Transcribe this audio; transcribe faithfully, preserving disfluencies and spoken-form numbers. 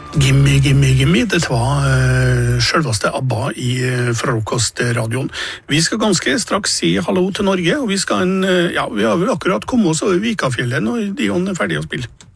Gimme, gimme, gimme, det var uh, selveste ABBA i uh, frokostradioen. Vi skal ganske straks si hallo til Norge, og vi skal en, uh, ja, vi har vel akkurat kommet oss over Vikafjellet når de er ferdige å spille.